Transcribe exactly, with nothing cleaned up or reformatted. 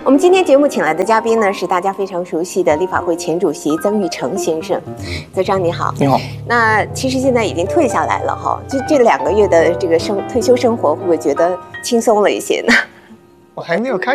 我们今天节目请来的嘉宾呢，是大家非常熟悉的立法会前主席曾钰成先生。曾生你好。 你好。 那其实现在已经退下来了哈，就这两个月的这个生退休生活，会不会觉得轻松了一些呢？ 我还没有开